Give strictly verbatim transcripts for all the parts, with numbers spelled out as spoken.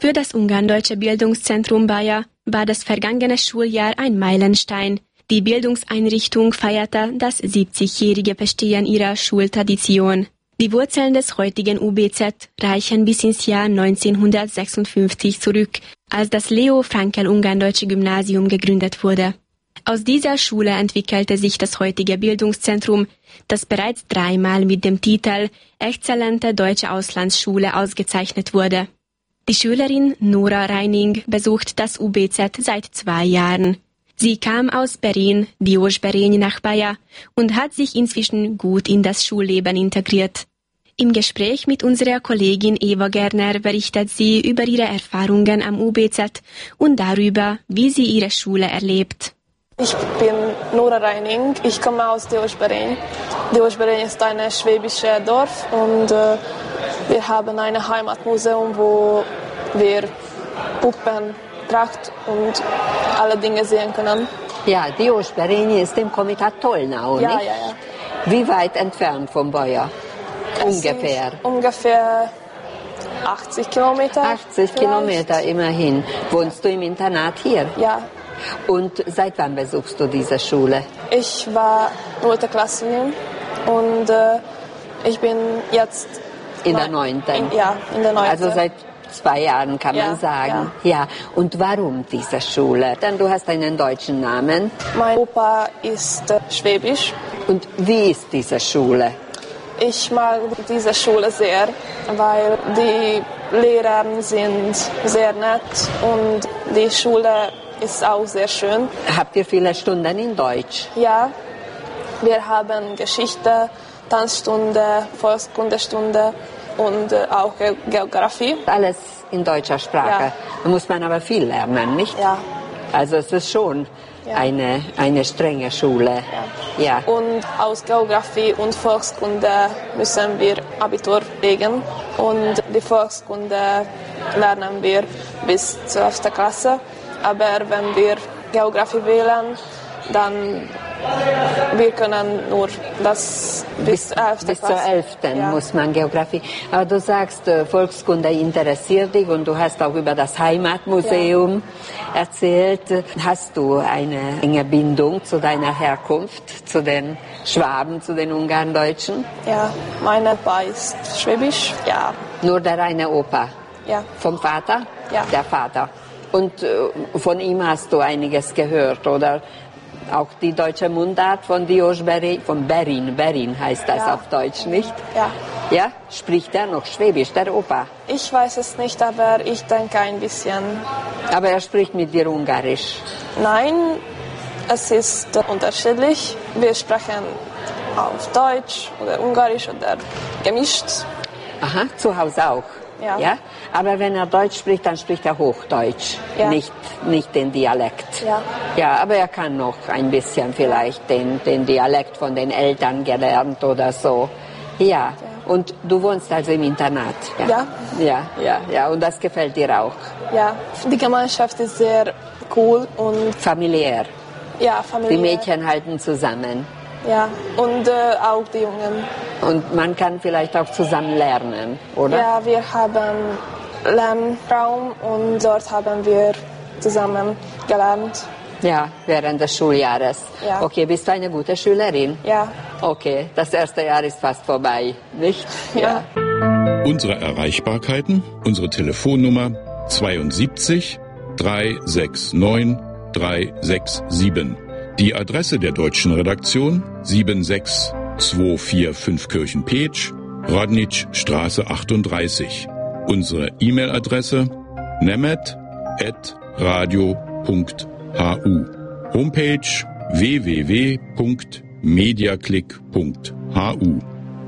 Für das Ungarndeutsche Bildungszentrum Baja war das vergangene Schuljahr ein Meilenstein. Die Bildungseinrichtung feierte das siebzigjährige Bestehen ihrer Schultradition. Die Wurzeln des heutigen U B Z reichen bis ins Jahr neunzehnhundertsechsundfünfzig zurück, als das Leo Frankel Ungarndeutsche Gymnasium gegründet wurde. Aus dieser Schule entwickelte sich das heutige Bildungszentrum, das bereits dreimal mit dem Titel Exzellente Deutsche Auslandsschule ausgezeichnet wurde. Die Schülerin Nora Reining besucht das U B Z seit zwei Jahren. Sie kam aus Berlin, Diós-Berén nach Baja und hat sich inzwischen gut in das Schulleben integriert. Im Gespräch mit unserer Kollegin Eva Gerner berichtet sie über ihre Erfahrungen am U B Z und darüber, wie sie ihre Schule erlebt. Ich bin Nora Reining, ich komme aus Diós-Berén. Diós-Berén ist ein schwäbisches Dorf und äh, wir haben ein Heimatmuseum, wo wir Puppen, Tracht und alle Dinge sehen können. Ja, Diós-Berén ist im Komitat Tolnau, ja, nicht? Ja, ja. Wie weit entfernt von Baja? Ungefähr. Ungefähr achtzig Kilometer. achtzig vielleicht. Kilometer immerhin. Wohnst du im Internat hier? Ja. Und seit wann besuchst du diese Schule? Ich war neunte Klasse und äh, ich bin jetzt in der neunten. Ja, in der neunten. Also seit zwei Jahren kann ja, man sagen. Ja. ja. Und warum diese Schule? Denn du hast einen deutschen Namen. Mein Opa ist äh, schwäbisch. Und wie ist diese Schule? Ich mag diese Schule sehr, weil die Lehrer sind sehr nett und die Schule ist auch sehr schön. Habt ihr viele Stunden in Deutsch? Ja, wir haben Geschichte, Tanzstunde, Volkskundestunde und äh, auch Ge- Geografie. Alles in deutscher Sprache. Ja. Da muss man aber viel lernen, nicht? Ja. Also es ist schon ja. eine, eine strenge Schule. Ja. Ja. Und aus Geografie und Volkskunde müssen wir Abitur legen. Und die Volkskunde lernen wir bis zwölfte Klasse. Aber wenn wir Geografie wählen, dann wir können nur das bis, elfte bis zur elften Ja. muss man Geografie. Aber du sagst, Volkskunde interessiert dich und du hast auch über das Heimatmuseum ja. erzählt. Hast du eine enge Bindung zu deiner Herkunft, zu den Schwaben, zu den Ungarndeutschen? Ja, mein Opa ist schwäbisch, ja. Nur der reine Opa? Ja. Vom Vater? Ja. Der Vater. Und äh, von ihm hast du einiges gehört, oder? Auch die deutsche Mundart von Diós-Berén, von Berlin, Berlin heißt das ja. auf Deutsch, nicht? Ja. Ja? Spricht er noch Schwäbisch, der Opa? Ich weiß es nicht, aber ich denke ein bisschen. Aber er spricht mit dir Ungarisch? Nein, es ist unterschiedlich. Wir sprechen auf Deutsch oder Ungarisch oder gemischt. Aha, zu Hause auch? Ja. ja. Aber wenn er Deutsch spricht, dann spricht er Hochdeutsch, ja. nicht, nicht den Dialekt. Ja. Ja, aber er kann noch ein bisschen vielleicht den, den Dialekt von den Eltern gelernt oder so. Ja. ja. Und du wohnst also im Internat? Ja. Ja. Ja, ja, ja. Und das gefällt dir auch? Ja. Die Gemeinschaft ist sehr cool und familiär. Ja, familiär. Die Mädchen halten zusammen. Ja, und äh, auch die Jungen. Und man kann vielleicht auch zusammen lernen, oder? Ja, wir haben Lernraum und dort haben wir zusammen gelernt. Ja, während des Schuljahres. Ja. Okay, bist du eine gute Schülerin? Ja. Okay, das erste Jahr ist fast vorbei, nicht? Ja. ja. Unsere Erreichbarkeiten, unsere Telefonnummer zweiundsiebzig dreihundertneunundsechzig dreihundertsiebenundsechzig. Die Adresse der deutschen Redaktion sieben sechs zwei vier fünf Kirchen-Petsch, Radnitschstraße achtunddreißig. Unsere E-Mail-Adresse nemet at radio punkt hu. Homepage w w w punkt mediaclick punkt hu.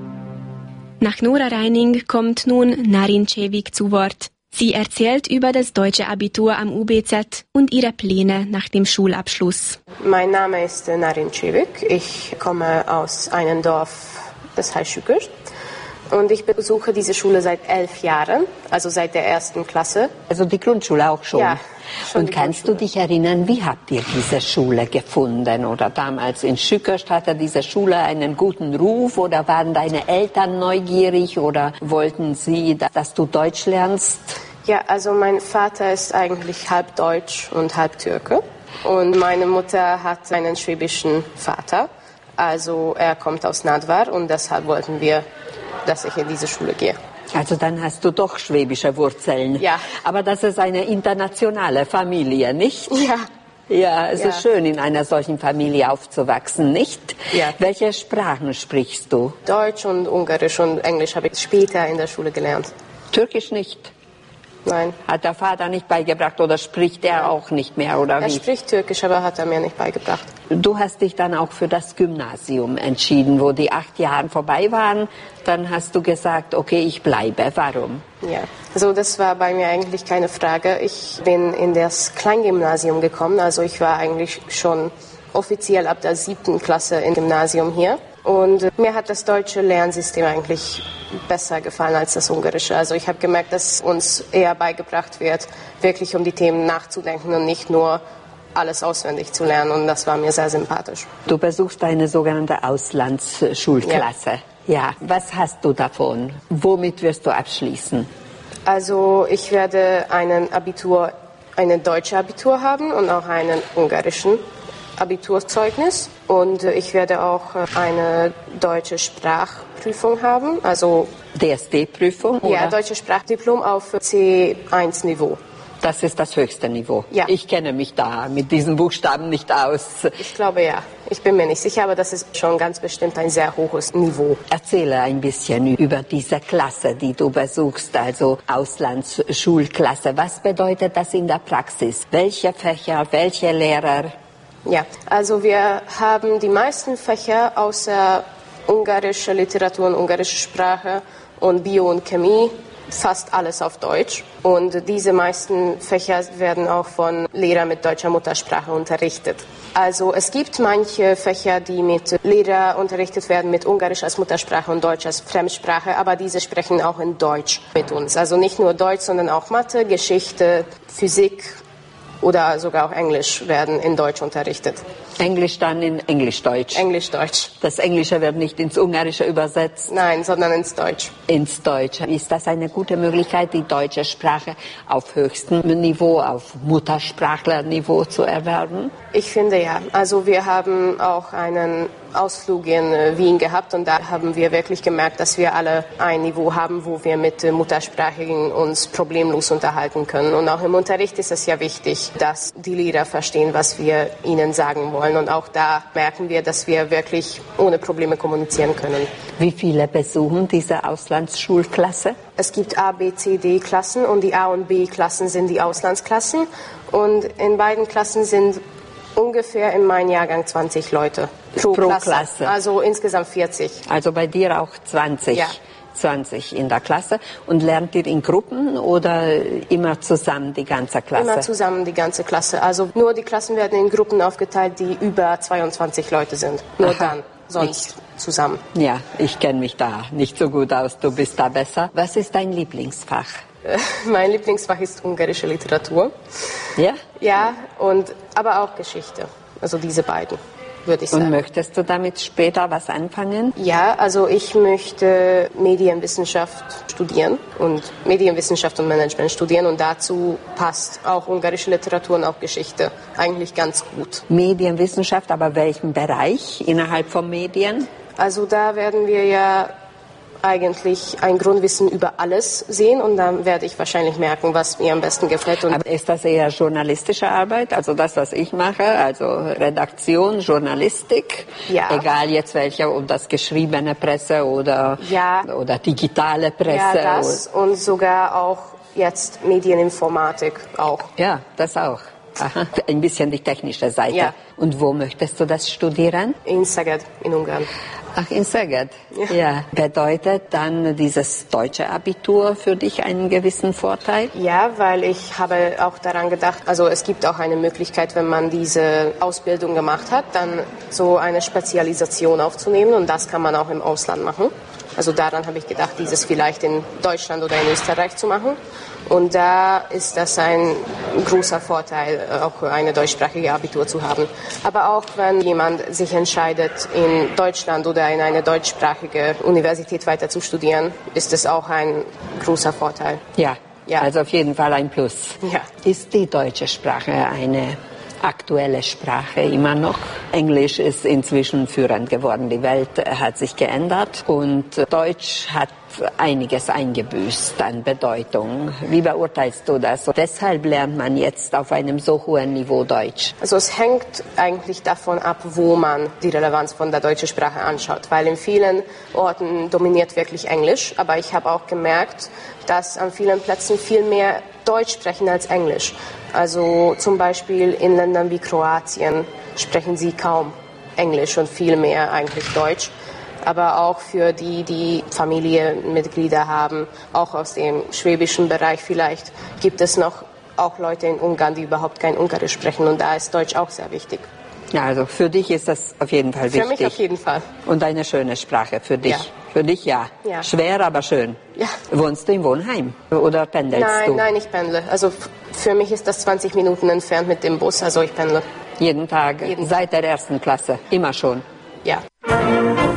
Nach Nora Reining kommt nun Narin Cevik zu Wort. Sie erzählt über das deutsche Abitur am U B Z und ihre Pläne nach dem Schulabschluss. Mein Name ist Narin Cevik. Ich komme aus einem Dorf, das heißt Schükert. Und ich besuche diese Schule seit elf Jahren, also seit der ersten Klasse. Also die Grundschule auch schon? Ja. Schon. Und kannst du dich erinnern, wie habt ihr diese Schule gefunden? Oder damals in Schükert hatte diese Schule einen guten Ruf? Oder waren deine Eltern neugierig? Oder wollten sie, dass du Deutsch lernst? Ja, also mein Vater ist eigentlich halb Deutsch und halb Türke. Und meine Mutter hat einen schwäbischen Vater. Also er kommt aus Nadvar und deshalb wollten wir, dass ich in diese Schule gehe. Also dann hast du doch schwäbische Wurzeln. Ja. Aber das ist eine internationale Familie, nicht? Ja. Ja, es Ja. ist schön, in einer solchen Familie aufzuwachsen, nicht? Ja. Welche Sprachen sprichst du? Deutsch und Ungarisch und Englisch habe ich später in der Schule gelernt. Türkisch nicht? Nein. Hat der Vater nicht beigebracht oder spricht er auch nicht mehr, oder Er wie? spricht Türkisch, aber hat er mir nicht beigebracht. Du hast dich dann auch für das Gymnasium entschieden, wo die acht Jahre vorbei waren. Dann hast du gesagt, okay, ich bleibe. Warum? Ja, also das war bei mir eigentlich keine Frage. Ich bin in das Kleingymnasium gekommen, also ich war eigentlich schon offiziell ab der siebten Klasse im Gymnasium hier. Und mir hat das deutsche Lernsystem eigentlich besser gefallen als das ungarische. Also ich habe gemerkt, dass uns eher beigebracht wird, wirklich um die Themen nachzudenken und nicht nur alles auswendig zu lernen. Und das war mir sehr sympathisch. Du besuchst eine sogenannte Auslandsschulklasse. Ja. Ja. Was hast du davon? Womit wirst du abschließen? Also ich werde einen Abitur, eine deutsche Abitur haben und auch einen ungarischen Abiturzeugnis. Und ich werde auch eine deutsche Sprachprüfung haben, also D S D-Prüfung? ja, oder? deutsche Sprachdiplom auf C eins Niveau. Das ist das höchste Niveau. Ja. Ich kenne mich da mit diesen Buchstaben nicht aus. Ich glaube ja. Ich bin mir nicht sicher, aber das ist schon ganz bestimmt ein sehr hohes Niveau. Erzähle ein bisschen über diese Klasse, die du besuchst, also Auslandsschulklasse. Was bedeutet das in der Praxis? Welche Fächer, welche Lehrer? Ja, also wir haben die meisten Fächer außer ungarische Literatur und ungarische Sprache und Bio und Chemie, fast alles auf Deutsch. Und diese meisten Fächer werden auch von Lehrern mit deutscher Muttersprache unterrichtet. Also es gibt manche Fächer, die mit Lehrern unterrichtet werden mit Ungarisch als Muttersprache und Deutsch als Fremdsprache, aber diese sprechen auch in Deutsch mit uns. Also nicht nur Deutsch, sondern auch Mathe, Geschichte, Physik oder sogar auch Englisch werden in Deutsch unterrichtet. Englisch dann in Englisch-Deutsch. Englisch-Deutsch. Das Englische wird nicht ins Ungarische übersetzt. Nein, sondern ins Deutsch. Ins Deutsche. Ist das eine gute Möglichkeit, die deutsche Sprache auf höchstem Niveau, auf Muttersprachlerniveau zu erwerben? Ich finde ja. Also wir haben auch einen Ausflug in Wien gehabt und da haben wir wirklich gemerkt, dass wir alle ein Niveau haben, wo wir mit Muttersprachigen uns problemlos unterhalten können. Und auch im Unterricht ist es ja wichtig, dass die Lehrer verstehen, was wir ihnen sagen wollen. Und auch da merken wir, dass wir wirklich ohne Probleme kommunizieren können. Wie viele besuchen diese Auslandsschulklasse? Es gibt A, B, C, D-Klassen und die A- und B-Klassen sind die Auslandsklassen. Und in beiden Klassen sind ungefähr in meinem Jahrgang zwanzig Leute pro, Pro Klasse. Klasse. Also insgesamt vierzig. Also bei dir auch zwanzig? Ja. zwanzig in der Klasse. Und lernt ihr in Gruppen oder immer zusammen die ganze Klasse? Immer zusammen die ganze Klasse. Also nur die Klassen werden in Gruppen aufgeteilt, die über zweiundzwanzig Leute sind. Nur Aha. dann, sonst zusammen. Ja, ich kenne mich da nicht so gut aus. Du bist da besser. Was ist dein Lieblingsfach? Mein Lieblingsfach ist ungarische Literatur. Ja? Ja, und, aber auch Geschichte. Also diese beiden, würde ich Und sagen. möchtest du damit später was anfangen? Ja, also ich möchte Medienwissenschaft studieren und Medienwissenschaft und Management studieren und dazu passt auch ungarische Literatur und auch Geschichte eigentlich ganz gut. Medienwissenschaft, aber welchen Bereich innerhalb von Medien? Also da werden wir ja eigentlich ein Grundwissen über alles sehen und dann werde ich wahrscheinlich merken, was mir am besten gefällt. Und Aber ist das eher journalistische Arbeit, also das, was ich mache, also Redaktion, Journalistik, Ja. egal jetzt welche, ob das geschriebene Presse oder, Ja. oder digitale Presse? ja, das und sogar auch jetzt Medieninformatik auch. Ja, das auch. Aha. Ein bisschen die technische Seite. Ja. Und wo möchtest du das studieren? In Szeged, in Ungarn. Ach, in Szeged. Ja. Ja. Bedeutet dann dieses deutsche Abitur für dich einen gewissen Vorteil? Ja, weil ich habe auch daran gedacht, also es gibt auch eine Möglichkeit, wenn man diese Ausbildung gemacht hat, dann so eine Spezialisation aufzunehmen und das kann man auch im Ausland machen. Also daran habe ich gedacht, dieses vielleicht in Deutschland oder in Österreich zu machen. Und da ist das ein großer Vorteil, auch eine deutschsprachige Abitur zu haben. Aber auch wenn jemand sich entscheidet, in Deutschland oder in eine deutschsprachige Universität weiter zu studieren, ist es auch ein großer Vorteil. Ja, ja. Also auf jeden Fall ein Plus. Ja. Ist die deutsche Sprache eine aktuelle Sprache immer noch? Englisch ist inzwischen führend geworden. Die Welt hat sich geändert und Deutsch hat einiges eingebüßt an Bedeutung. Wie beurteilst du das? Und deshalb lernt man jetzt auf einem so hohen Niveau Deutsch. Also es hängt eigentlich davon ab, wo man die Relevanz von der deutschen Sprache anschaut, weil in vielen Orten dominiert wirklich Englisch, aber ich habe auch gemerkt, dass an vielen Plätzen viel mehr Deutsch sprechen als Englisch. Also zum Beispiel in Ländern wie Kroatien sprechen sie kaum Englisch und viel mehr eigentlich Deutsch. Aber auch für die, die Familienmitglieder haben, auch aus dem schwäbischen Bereich vielleicht, gibt es noch auch Leute in Ungarn, die überhaupt kein Ungarisch sprechen. Und da ist Deutsch auch sehr wichtig. Ja, also für dich ist das auf jeden Fall wichtig. Für mich auf jeden Fall. Und eine schöne Sprache für dich. Ja. Für dich ja. ja. Schwer, aber schön. Ja. Wohnst du im Wohnheim oder pendelst nein, du? Nein, ich pendle. Also für mich ist das zwanzig Minuten entfernt mit dem Bus, also ich pendle. Jeden Tag, Jeden seit der ersten Klasse, immer schon.